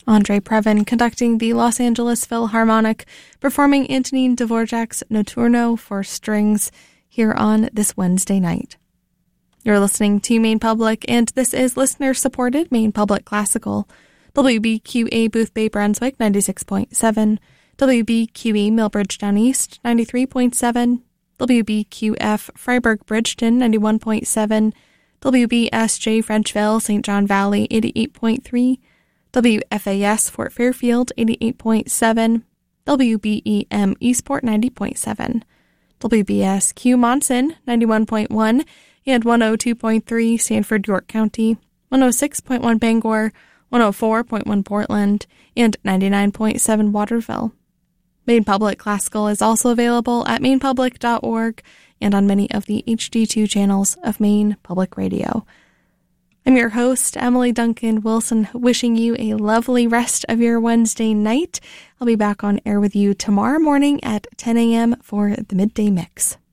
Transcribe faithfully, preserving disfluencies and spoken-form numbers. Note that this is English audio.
Andre Previn conducting the Los Angeles Philharmonic, performing Antonin Dvorak's Notturno for strings here on this Wednesday night. You're listening to Maine Public, and this is listener-supported Maine Public Classical. W B Q A Boothbay Brunswick, ninety-six point seven. W B Q E Millbridge Down East, ninety-three point seven. W B Q F Freiburg Bridgeton, ninety-one point seven. W B S J Frenchville, Saint John Valley, eighty-eight point three. W F A S Fort Fairfield, eighty-eight point seven. W B E M Eastport, ninety point seven. W B S Q Monson, ninety-one point one, and one oh two point three Sanford, York County, one oh six point one Bangor, one oh four point one Portland, and ninety-nine point seven Waterville. Maine Public Classical is also available at maine public dot org and on many of the H D two channels of Maine Public Radio. I'm your host, Emily Duncan Wilson, wishing you a lovely rest of your Wednesday night. I'll be back on air with you tomorrow morning at ten a.m. for the Midday Mix.